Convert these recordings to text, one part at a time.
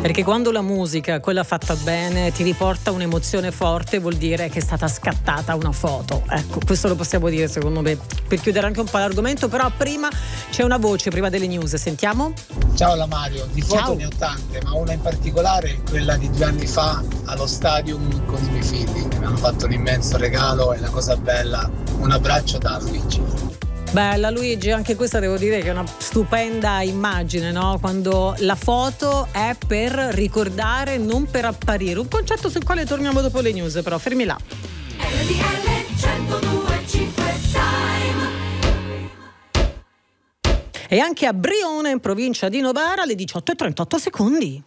Perché quando la musica, quella fatta bene, ti riporta un'emozione forte, vuol dire che è stata scattata una foto. Ecco, questo lo possiamo dire secondo me, per chiudere anche un po' l'argomento. Però prima c'è una voce, prima delle news, sentiamo. Ciao la Mario, di foto Ciao. ne ho tante, ma una in particolare è quella di 2 anni fa allo stadium con i miei figli, che mi hanno fatto un immenso regalo e la cosa bella, un abbraccio da Luigi. Bella Luigi, anche questa devo dire che è una stupenda immagine, no? Quando la foto è per ricordare, non per apparire. Un concetto sul quale torniamo dopo le news, però fermi là. E anche a Brione, in provincia di Novara, alle 18:38.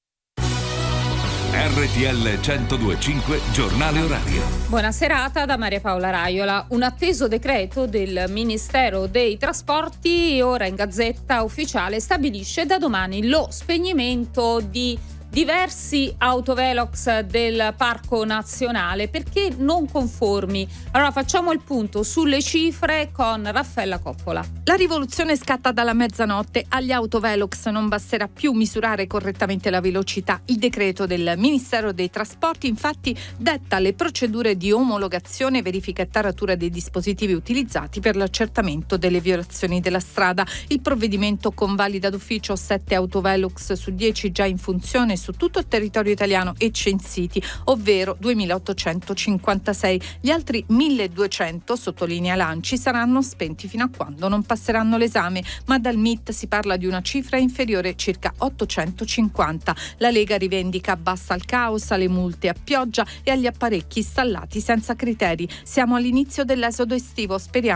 RTL 102.5 Giornale Orario. Buona serata da Maria Paola Raiola. Un atteso decreto del Ministero dei Trasporti, ora in Gazzetta Ufficiale, stabilisce da domani lo spegnimento di diversi autovelox del Parco Nazionale perché non conformi. Allora facciamo il punto sulle cifre con Raffaella Coppola. La rivoluzione scatta dalla mezzanotte. Agli autovelox non basterà più misurare correttamente la velocità. Il decreto del Ministero dei Trasporti infatti detta le procedure di omologazione, verifica e taratura dei dispositivi utilizzati per l'accertamento delle violazioni della strada. Il provvedimento convalida d'ufficio 7 autovelox su 10 già in funzione su tutto il territorio italiano e censiti, ovvero 2.856. Gli altri 1.200, sottolinea l'ANCI, saranno spenti fino a quando non passeranno l'esame, ma dal MIT si parla di una cifra inferiore circa 850. La Lega rivendica basta al caos, alle multe a pioggia e agli apparecchi installati senza criteri. Siamo all'inizio dell'esodo estivo, speriamo